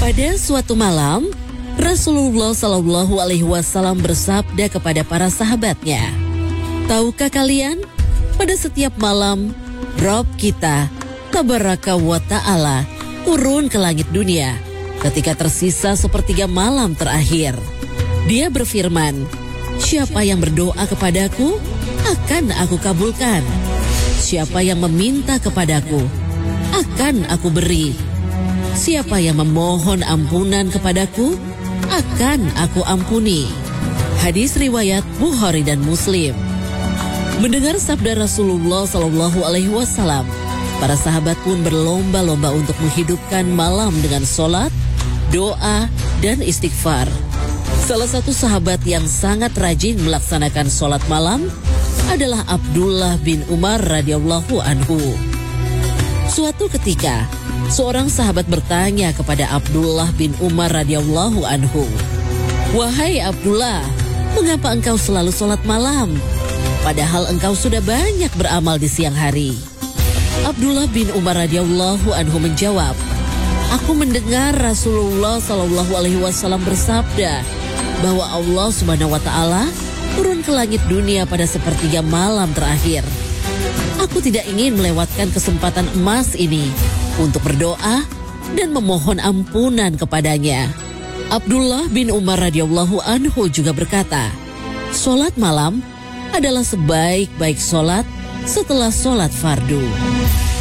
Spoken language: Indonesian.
Pada suatu malam, Rasulullah Shallallahu Alaihi Wasallam bersabda kepada para sahabatnya, "Tahukah kalian, pada setiap malam, Rabb kita, Tabaraka wa Ta'ala, turun ke langit dunia ketika tersisa sepertiga malam terakhir. Dia berfirman, siapa yang berdoa kepadaku, akan aku kabulkan. Siapa yang meminta kepadaku, akan aku beri. Siapa yang memohon ampunan kepadaku, akan aku ampuni." Hadis riwayat Bukhari dan Muslim. Mendengar sabda Rasulullah Shallallahu Alaihi Wasallam, para sahabat pun berlomba-lomba untuk menghidupkan malam dengan sholat, doa, dan istighfar. Salah satu sahabat yang sangat rajin melaksanakan sholat malam adalah Abdullah bin Umar radhiyallahu anhu. Suatu ketika, seorang sahabat bertanya kepada Abdullah bin Umar radhiyallahu anhu, "Wahai Abdullah, mengapa engkau selalu sholat malam? Padahal engkau sudah banyak beramal di siang hari." Abdullah bin Umar radhiyallahu anhu menjawab, "Aku mendengar Rasulullah Shallallahu Alaihi Wasallam bersabda bahwa Allah Subhanahu Wa Taala turun ke langit dunia pada sepertiga malam terakhir. Aku tidak ingin melewatkan kesempatan emas ini untuk berdoa dan memohon ampunan kepadanya." Abdullah bin Umar radhiyallahu anhu juga berkata, "Sholat malam adalah sebaik-baik sholat setelah sholat fardu."